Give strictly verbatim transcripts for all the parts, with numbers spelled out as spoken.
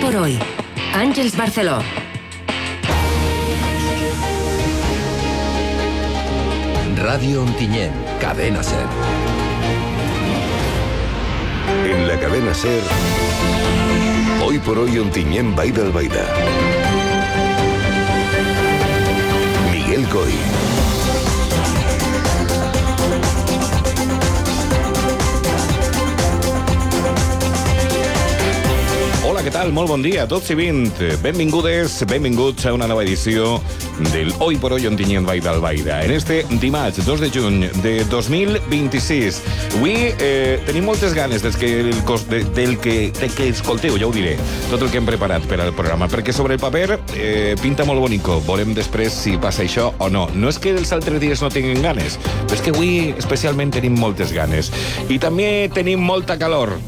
por hoy. Àngels Barceló. Radio Ontinyent, Cadena Ser. En la Cadena Ser, Hoy por Hoy Ontinyent Vall d'Albaida. Miguel Coy. Hola, què tal? Molt bon dia a tots i vint. Benvingudes, benvinguts a una nova edició del Hoy por Hoy Ontinyent Vall d'Albaida. En este dimarts dos de juny de dos mil vint-i-sis. Avui eh, tenim moltes ganes des que el cos, de, del que, de que escolteu, ja ho diré, tot el que hem preparat per al programa, perquè sobre el paper eh, pinta molt bonico. Veurem després si passa això o no. No és que els altres dies no tinguin ganes, però és que avui especialment tenim moltes ganes. I també tenim molta calor.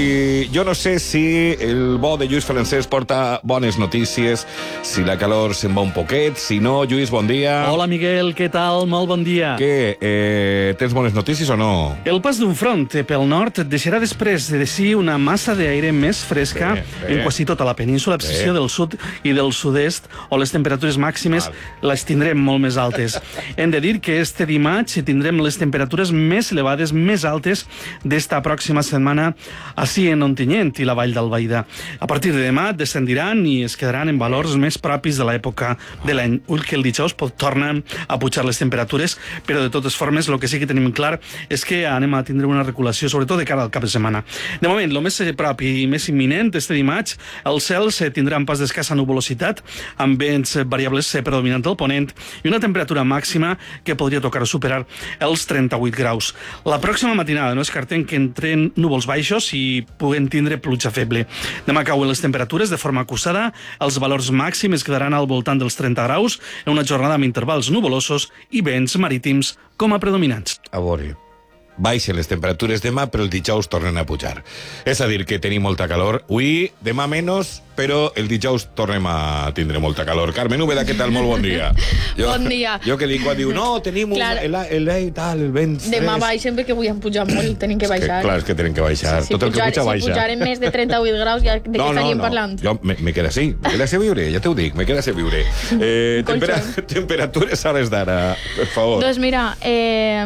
I jo no sé si el bo de Lluís Francesc porta bones notícies, si la calor se'n va un poquet, si no. Lluís, bon dia. Hola, Miguel, què tal? Molt bon dia. Què? Eh, tens bones notícies o no? El pas d'un front pel nord deixarà després de si una massa d'aire més fresca bé, bé. en quasi tota la península, a excepció del sud i del sud-est, on les temperatures màximes Val. les tindrem molt més altes. Hem de dir que este dimarts tindrem les temperatures més elevades, més altes d'esta pròxima setmana així en Ontinyent i la Vall d'Albaida. A partir de demà descendiran i es quedaran en valors més propis de l'època de l'any. Ull que el dijous pot tornar a pujar les temperatures, però de totes formes el que sí que tenim clar és que anem a tindre una reculació, sobretot de cara al cap de setmana. De moment, el més propi i més imminent este dimarts, els cels tindran pas d'escassa nuvolositat, amb vents variables predominants del ponent i una temperatura màxima que podria tocar superar els trenta-vuit graus. La pròxima matinada no descartem que entren núvols baixos i puguen tindre pluja feble. Demà cauen les temperatures de forma acusada, els valors màxims quedaran al voltant dels trenta graus en una jornada amb intervals nuvolosos i vents marítims com a predominants. A veure, baixen les temperatures demà, però el dijous tornen a pujar. És a dir, que tenim molta calor. Avui, demà menys, però el dijous tornem a tindre molta calor. Carmen Úbeda, què tal? Molt bon dia. Jo, bon dia. Jo que dic, quan diu, no, tenim un, el, el, el, tal, el vent fresc. Demà baixen perquè avui han pujat molt, tenim que baixar. Que, clar, és que tenen que baixar. Si Tot el pujar, que puja, baixa. Si pujaren més de trenta-vuit graus, ja de no, què estaríem no, no. parlant? Jo me, me queda així, me queda així viure, ja t'ho dic, me queda així viure. Eh, tempera, temperatures a hores d'ara, per favor. Doncs mira, eh,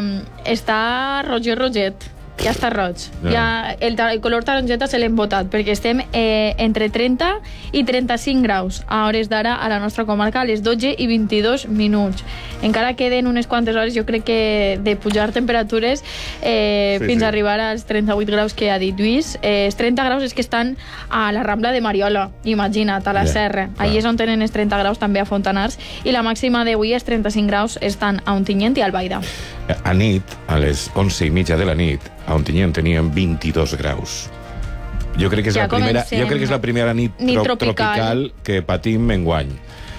està roger roget. Ja està roig. Ja. Ja el, el color taronjeta se l'hem botat, perquè estem eh, entre trenta i trenta-cinc graus a hores d'ara a la nostra comarca, a les dotze i vint-i-dos minuts. Encara queden unes quantes hores, jo crec que de pujar temperatures eh, sí, fins sí. a arribar als trenta-vuit graus que ha dit Lluís. Eh, els trenta graus és que estan a la Rambla de Mariola, imagina't, a la yeah, Serra. Allí és on tenen els trenta graus, també a Fontanars, i la màxima d'avui, els trenta-cinc graus, estan a Ontinyent i a Albaida. A nit, a les onze i mitja de la nit, a Ontinyent teníem vint-i-dos graus. Jo crec que és, ja la, primera, jo crec que és la primera nit, nit tro tropical. tropical que patim enguany.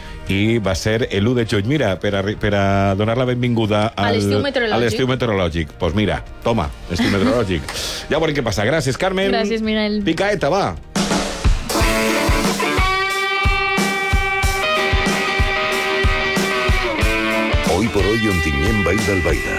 I va ser l'u de juny. Mira, per a, per a donar la benvinguda al, a l'estiu meteorològic. A l'estiu meteorològic. Doncs pues mira, toma, l'estiu meteorològic. Ja veurem què passa. Gràcies, Carmen. Gràcies, Miguel. Picaeta, va. Hoy por Hoy Ontinyent Vall d'Albaida.